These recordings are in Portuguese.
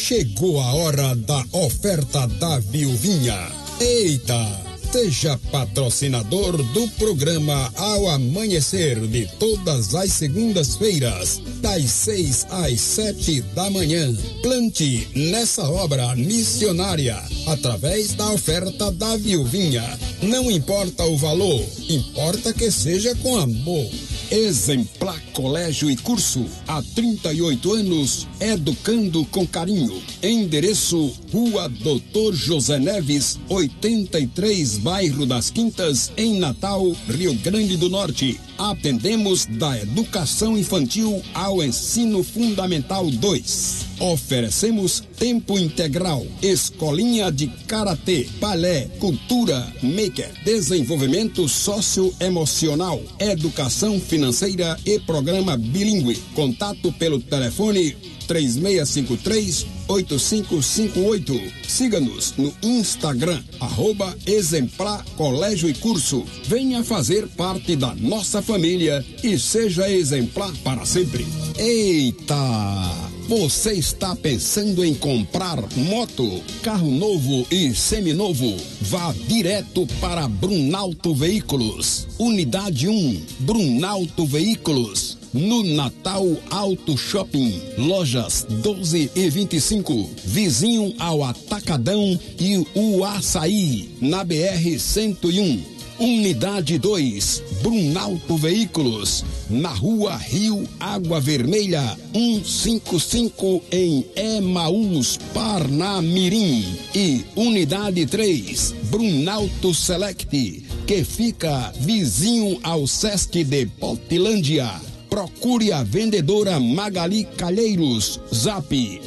Chegou a hora da oferta da viuvinha. Eita! Seja patrocinador do programa Ao Amanhecer de todas as segundas-feiras, das 6 às 7 da manhã. Plante nessa obra missionária através da oferta da viuvinha. Não importa o valor, importa que seja com amor. Exemplar Colégio e Curso, há 38 anos, educando com carinho. Endereço: Rua Doutor José Neves, 83, Bairro das Quintas, em Natal, Rio Grande do Norte. Atendemos da educação infantil ao ensino fundamental 2. Oferecemos tempo integral, escolinha de karatê, balé, cultura, maker, desenvolvimento socioemocional, educação financeira e programa bilíngue. Contato pelo telefone 3653-8558. Siga-nos no Instagram, @Exemplar Colégio e Curso. Venha fazer parte da nossa família e seja exemplar para sempre. Eita! Você está pensando em comprar moto, carro novo e seminovo? Vá direto para Brunalto Veículos. Unidade 1, Brunalto Veículos. No Natal Auto Shopping, lojas 12 e 25, vizinho ao Atacadão e o Açaí, na BR-101. Unidade 2, Brunalto Veículos, na Rua Rio Água Vermelha, 155, em Emaús, Parnamirim. E Unidade 3, Brunalto Select, que fica vizinho ao Sesc de Portilândia. Procure a vendedora Magali Calheiros, Zap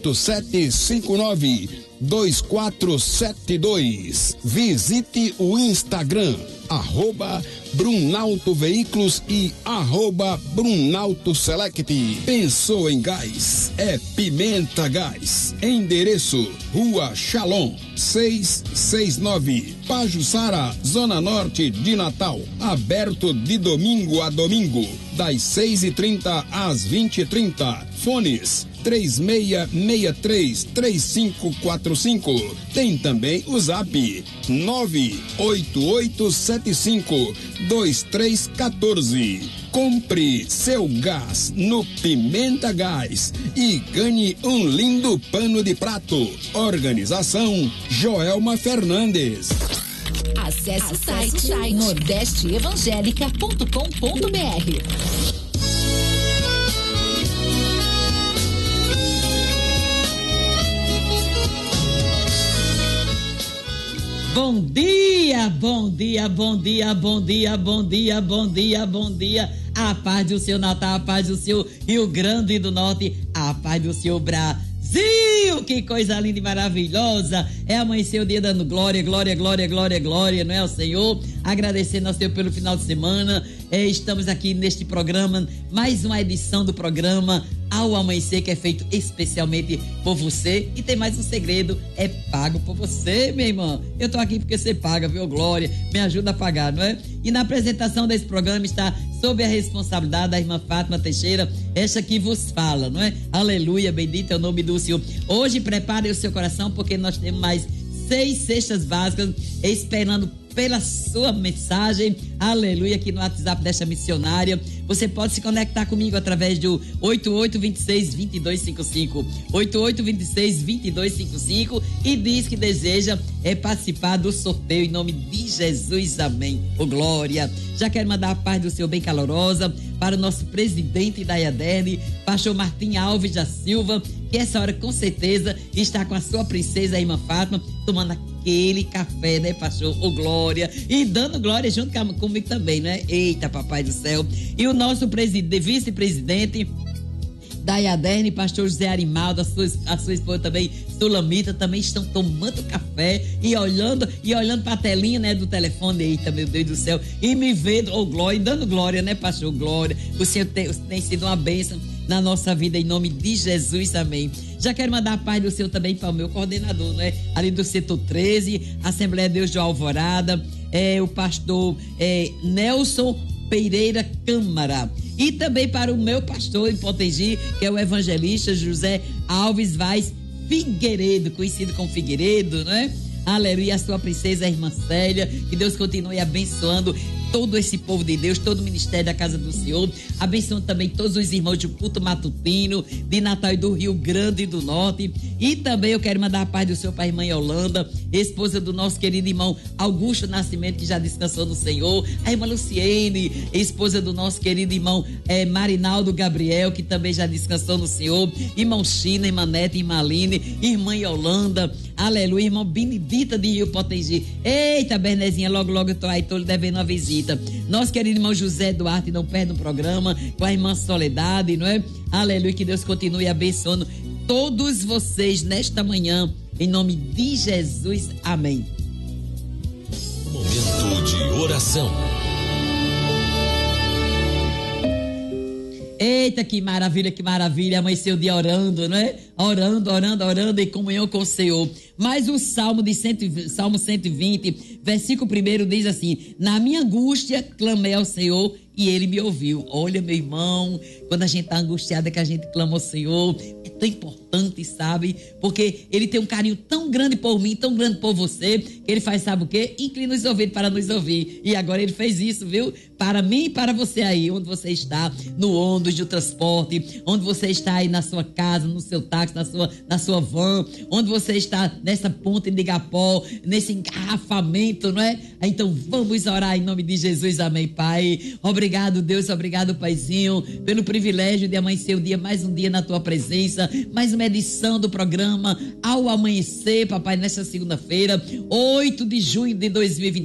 8759-2472. Visite o Instagram, @Brunalto Veículos e @Brunalto Select. Pensou em gás? É Pimenta Gás. Endereço: Rua Shalom, 669, Pajuçara, Zona Norte de Natal. Aberto de domingo a domingo, das 6h30 às 20h30. Fones: 3663-3545. Tem também o Zap 98875-2314. Compre seu gás no Pimenta Gás e ganhe um lindo pano de prato. Organização Joelma Fernandes. Acesse o site nordesteevangelica.com.br. Bom dia, bom dia, bom dia, bom dia, bom dia, bom dia, bom dia. A paz do seu Natal, a paz do seu Rio Grande do Norte, a paz do seu Brasil. Que coisa linda e maravilhosa. É amanhecer o dia dando glória, glória, glória, glória, glória, não é, ao Senhor? Agradecendo ao Senhor pelo final de semana. Estamos aqui neste programa, mais uma edição do programa Ao Amanhecer, que é feito especialmente por você. E tem mais um segredo: é pago por você, minha irmã. Eu tô aqui porque você paga, viu, Glória? Me ajuda a pagar, não é? E na apresentação desse programa está sob a responsabilidade da irmã Fátima Teixeira, esta que vos fala, não é? Aleluia, bendito é o nome do Senhor. Hoje prepare o seu coração, porque nós temos mais 6 cestas básicas esperando pela sua mensagem, aleluia, aqui no WhatsApp desta missionária. Você pode se conectar comigo através do 8826-2255, 8826-2255, e diz que deseja participar do sorteio em nome de Jesus, amém. Ô glória! Já quero mandar a paz do Senhor bem calorosa para o nosso presidente da IADERN, pastor Martim Alves da Silva, que essa hora com certeza está com a sua princesa, a irmã Fátima, tomando aquele café, né, pastor? Ô glória! E dando glória junto comigo também, né? Eita, papai do céu! E o nosso vice-presidente da IADERN, pastor José Arimaldo, a sua esposa também, Sulamita, também estão tomando café e olhando para a telinha, né, do telefone. Eita, meu Deus do céu, e me vendo, ô glória, e dando glória, né, pastor? Glória. O Senhor tem sido uma bênção na nossa vida, em nome de Jesus, amém. Já quero mandar a paz do Senhor também para o meu coordenador, né, ali do setor 13, Assembleia de Deus de Alvorada, o pastor Nelson Pereira Câmara. E também para o meu pastor em Potengi, que é o evangelista José Alves Vaz Figueiredo, conhecido como Figueiredo, né? Aleluia, a sua princesa, a irmã Célia, que Deus continue abençoando todo esse povo de Deus, todo o ministério da Casa do Senhor, abençoando também todos os irmãos de culto matutino, de Natal e do Rio Grande do Norte. E também eu quero mandar a paz do Senhor para a irmã Yolanda, esposa do nosso querido irmão Augusto Nascimento, que já descansou no Senhor, a irmã Luciene, esposa do nosso querido irmão Marinaldo Gabriel, que também já descansou no Senhor, irmão China, irmã Neta, irmã Aline, irmã Yolanda, aleluia, irmão Benedita de Rio Potengi. Eita, Bernezinha, logo eu tô aí, tô lhe devendo uma visita. Nosso querido irmão José Duarte não perde um programa, com a irmã Soledade, não é? Aleluia, que Deus continue abençoando todos vocês nesta manhã, em nome de Jesus, amém. Momento de oração. Eita, que maravilha, amanheceu o dia orando, não é? Orando em comunhão com o Senhor. Mas o Salmo 120, versículo 1 diz assim: na minha angústia clamei ao Senhor e Ele me ouviu. Olha, meu irmão, quando a gente está angustiado é que a gente clama ao Senhor. É tão importante, sabe? Porque Ele tem um carinho tão grande por mim, tão grande por você, que Ele faz, sabe o quê? Inclina os ouvidos para nos ouvir. E agora Ele fez isso, viu? Para mim e para você aí, onde você está, no ônibus de transporte, onde você está aí na sua casa, no seu táxi, na sua van, onde você está nessa ponte de Igapó, nesse engarrafamento, não é? Então vamos orar em nome de Jesus, amém, Pai. Obrigado, Deus, obrigado, Paizinho, pelo privilégio de amanhecer o dia, mais um dia na tua presença, mais uma edição do programa Ao Amanhecer, papai, nesta segunda-feira, 8 de junho de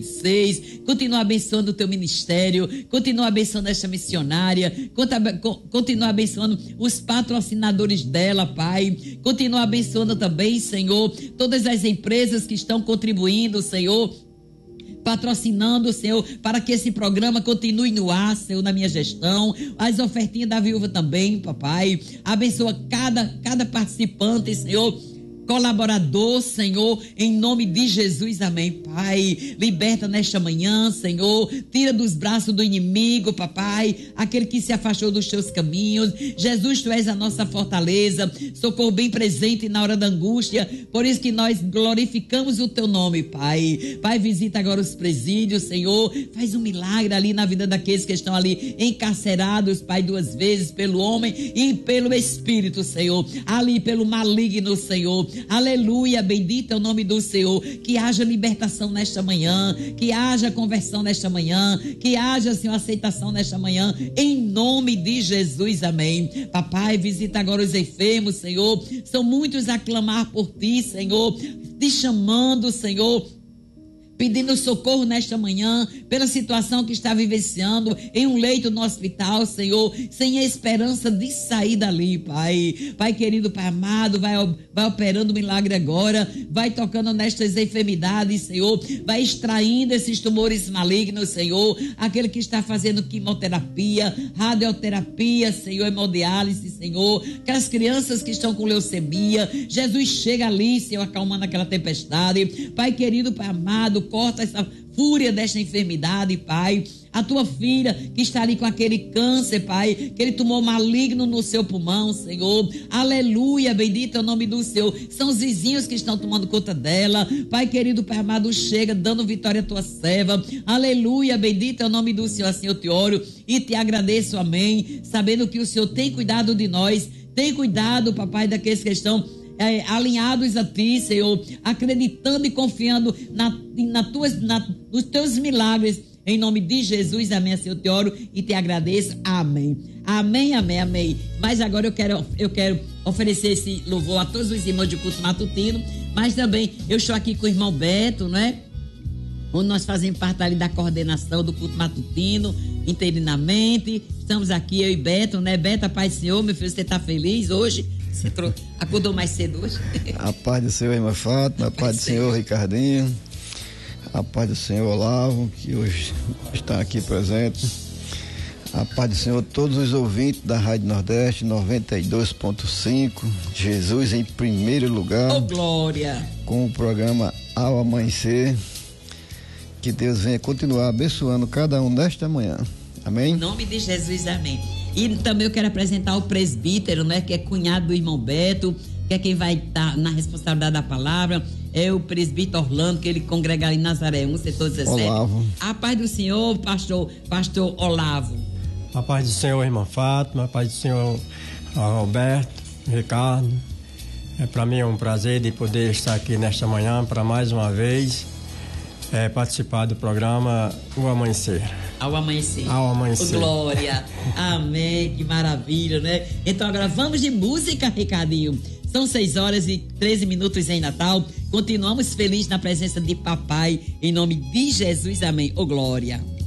2026. Continua abençoando o teu ministério, continua abençoando esta missionária, continua abençoando os patrocinadores dela, Pai. Continua abençoando também, Senhor, todas as empresas que estão contribuindo, Senhor, patrocinando, Senhor, para que esse programa continue no ar, Senhor, na minha gestão. As ofertinhas da viúva também, papai. Abençoa cada participante, Senhor, colaborador, Senhor, em nome de Jesus, amém, Pai. Liberta nesta manhã, Senhor, tira dos braços do inimigo, papai, aquele que se afastou dos teus caminhos. Jesus, tu és a nossa fortaleza, socorro bem presente na hora da angústia, por isso que nós glorificamos o teu nome, Pai. Pai, visita agora os presídios, Senhor, faz um milagre ali na vida daqueles que estão ali encarcerados, Pai, 2 vezes, pelo homem e pelo Espírito, Senhor, ali pelo maligno, Senhor. Aleluia, bendito é o nome do Senhor. Que haja libertação nesta manhã, que haja conversão nesta manhã, que haja, Senhor, aceitação nesta manhã, em nome de Jesus, amém. Papai, visita agora os enfermos, Senhor, são muitos a clamar por ti, Senhor, te chamando, Senhor, pedindo socorro nesta manhã, pela situação que está vivenciando em um leito no hospital, Senhor, sem a esperança de sair dali, Pai. Pai querido, Pai amado, vai operando milagre agora, vai tocando nestas enfermidades, Senhor, vai extraindo esses tumores malignos, Senhor, aquele que está fazendo quimioterapia, radioterapia, Senhor, hemodiálise, Senhor, aquelas crianças que estão com leucemia, Jesus chega ali, Senhor, acalmando aquela tempestade. Pai querido, Pai amado, corta essa fúria desta enfermidade, Pai. A tua filha que está ali com aquele câncer, Pai, aquele tumor maligno no seu pulmão, Senhor. Aleluia, bendito é o nome do Senhor. São os vizinhos que estão tomando conta dela. Pai querido, Pai amado, chega dando vitória à tua serva. Aleluia, bendito é o nome do Senhor. Assim eu te oro e te agradeço, amém. Sabendo que o Senhor tem cuidado de nós, tem cuidado, papai, daqueles que estão alinhados a ti, Senhor, acreditando e confiando nos teus milagres, em nome de Jesus, amém. Assim eu te oro e te agradeço, amém. Amém, amém, amém. Mas agora eu quero oferecer esse louvor a todos os irmãos de culto matutino, mas também eu estou aqui com o irmão Beto, não é? Onde nós fazemos parte ali da coordenação do culto matutino, interinamente. Estamos aqui, eu e Beto, né? Beto, a paz do Senhor, meu filho, você está feliz hoje? Você acordou mais cedo hoje? A paz do Senhor, irmã Fátima, a paz do Senhor, Ricardinho, a paz do Senhor, Olavo, que hoje está aqui presente, a paz do Senhor, todos os ouvintes da Rádio Nordeste 92.5, Jesus em primeiro lugar. Oh, glória! Com o programa Ao Amanhecer, que Deus venha continuar abençoando cada um nesta manhã, amém? Em nome de Jesus, amém. E também eu quero apresentar o presbítero, né, que é cunhado do irmão Beto, que é quem vai estar na responsabilidade da palavra é o presbítero Orlando, que ele congrega em Nazaré 1, setor 17. Olavo. A paz do Senhor, pastor Olavo. A paz do Senhor, irmã Fátima, a paz do Senhor, Roberto, Ricardo. Para mim é um prazer de poder estar aqui nesta manhã para mais uma vez participar do programa O Amanhecer. Ao amanhecer. Ao amanhecer. Oh, glória. Amém. Que maravilha, né? Então agora vamos de música, Ricardinho. São 6h13 em Natal. Continuamos felizes na presença de papai. Em nome de Jesus. Amém. Oh, glória.